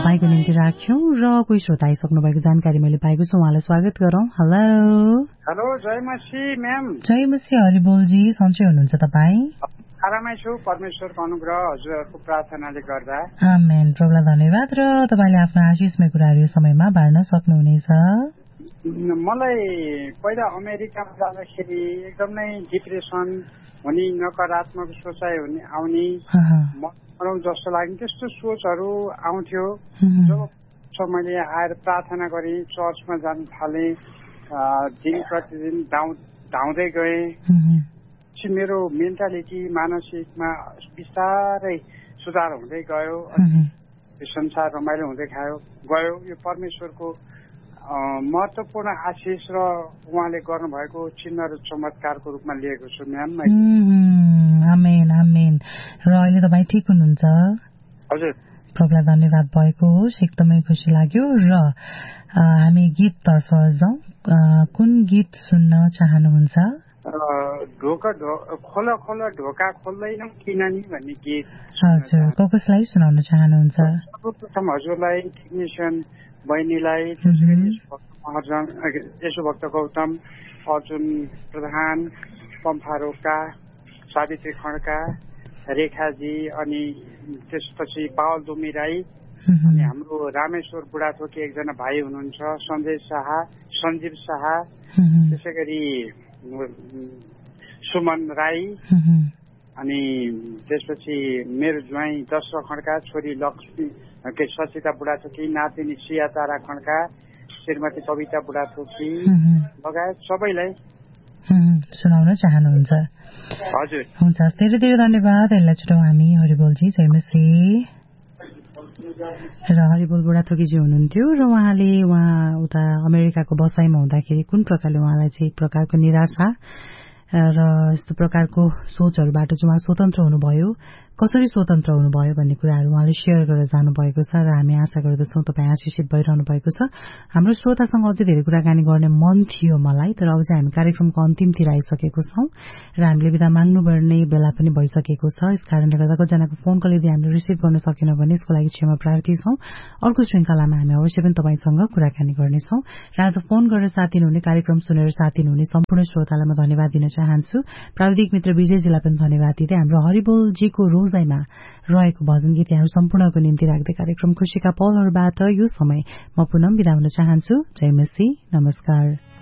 तपाईको निम्ति राख्यौं र कोही श्रोता आइसक्नु भएको जानकारी मैले पाएको छु, उहाँलाई स्वागत गरौं। हेलो हेलो, जय मसी म्याम। जय मसी हरिबोलजी, सन्चै हुनुहुन्छ तपाईँ? आरामै छु, परमेश्वरको अनुग्रह हजुरहरूको प्रार्थनाले गर्दा। आमेन, प्रभुलाई धन्यवाद। र तपाईले आफ्नो आशिषमय कुराहरू यो समयमा बाँड्न सक्नुहुनेछ। मलाई पहिला अमेरिकामा जाँदाखेरि एकदमै डिप्रेसन हुने, नकारात्मक सोचाइ हुने आउने जस्तो लाग्ने त्यस्तो सोचहरू आउँथ्यो। जब मैले आएर प्रार्थना गरेँ, चर्चमा जान थालेँ, दिन प्रतिदिन धाउँदै गएँ, मेरो मेन्टालिटी मानसिकमा बिस्तारै सुधार हुँदै गयो। यो संसार रमाइलो हुँदै गयो। यो परमेश्वरको महत्वपूर्ण आशिष र उहाँले गर्नुभएको चिन्ह र चमत्कारको रूपमा लिएको छु म्याम। आमेन आमेन। र अहिले तपाईँ ठिक हुनुहुन्छ? हजुर, प्रभुलाई धन्यवाद भएको होस्, एकदमै खुसी लाग्यो। र हामी गीततर्फ जाउँ। कुन गीत सुन्न चाहनुहुन्छ? खोला खोला ढोका खोल्दैनौ किन नि भन्ने गीत। हजुर, कसलाई सुनाउन चाहनुहुन्छ? सर्वप्रथम हजुरलाई, टेक्निसियन बहिनीलाई, यसो भक्त गौतम, अर्जुन प्रधान, पम्फा रोका, सावित्री खड्का, रेखाजी, अनि त्यसपछि पावल दुमी राई, अनि हाम्रो रामेश्वर बुढाथोकी एकजना भाइ हुनुहुन्छ, सञ्जय शाह, सञ्जीव शाह, त्यसै गरी सुमन राई, अनि त्यसपछि मेरो ज्वाइँ दशरथ खड्का, छोरी लक्ष्मी सचिता बुढाथोकी, नातिनी सिया तारा खड्का, श्रीमती कविता बुढाथोकी लगायत सबैलाई सुनाउन चाहनुहुन्छ? हजुर, हुन्छ, धेरै धेरै धन्यवाद। यसलाई छुटाउँ हामी हरिबोलजी। जय मसी। र हरिबोल बुढाथोकीजी हुनुहुन्थ्यो र उहाँ उता अमेरिकाको बसाइमा हुँदाखेरि कुन प्रकारले उहाँलाई चाहिँ एक प्रकारको निराशा र यस्तो प्रकारको सोचहरूबाट चाहिँ उहाँ स्वतन्त्र हुनुभयो, कसरी स्वतन्त्र हुनुभयो भन्ने कुराहरू उहाँले शेयर गरेर जानुभएको छ र हामी आशा गर्दछौँ तपाईँ आशिषित भइरहनु भएको छ। हाम्रो श्रोतासँग अझै धेरै कुराकानी गर्ने मन थियो मलाई, तर अब चाहिँ हामी कार्यक्रमको अन्तिमतिर आइसकेको छौँ र हामीले बिदा माग्नुपर्ने बेला पनि भइसकेको छ। यस कारणले गर्दा कतिजनाको फोन कल यदि हामीले रिसिभ गर्न सकेन भने यसको लागि क्षमा प्रार्थी छौँ। अर्को श्रृङ्खलामा हामी अवश्य पनि तपाईँसँग कुराकानी गर्नेछौँ। र आज फोन गरेर साथ दिनुहुने, कार्यक्रम सुनेर साथ दिनुहुने सम्पूर्ण श्रोतालाई म धन्यवाद दिन चाहन्छु। प्राविधिक मित्र विजयजीलाई पनि धन्यवाद दिँदै हाम्रो हरिबोलजीको रोजाइमा रहेको भजन गीत यहाँहरू सम्पूर्णको निम्ति राख्दै कार्यक्रम खुशीका पलहरूबाट यो समय म पुनः बिदा हुन चाहन्छु। जय मसी, नमस्कार।